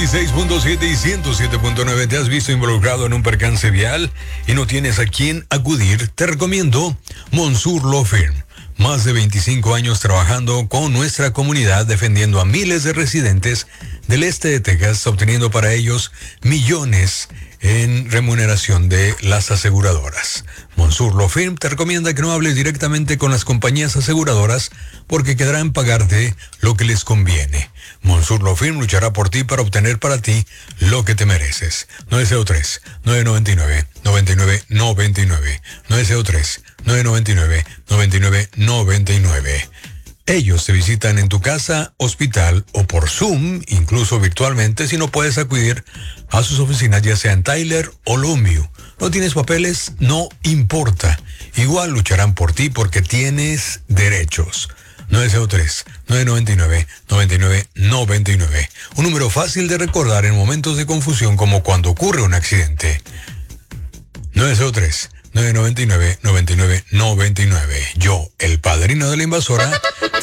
6.7 y 107.9. ¿Te has visto involucrado en un percance vial y no tienes a quién acudir? Te recomiendo Monsoor Law Firm. Más de 25 años trabajando con nuestra comunidad, defendiendo a miles de residentes del este de Texas, obteniendo para ellos millones en remuneración de las aseguradoras. Monsoor Law Firm te recomienda que no hables directamente con las compañías aseguradoras porque quedarán pagarte lo que les conviene. Monsoor Law Firm luchará por ti para obtener para ti lo que te mereces. 903-999-9999. 903-999-9999. Ellos te visitan en tu casa, hospital o por Zoom, incluso virtualmente, si no puedes acudir a sus oficinas, ya sea en Tyler o Longview. ¿No tienes papeles? No importa. Igual lucharán por ti porque tienes derechos. 903-999-9999. Un número fácil de recordar en momentos de confusión como cuando ocurre un accidente. 903-999-9999. Yo, el padrino de la invasora,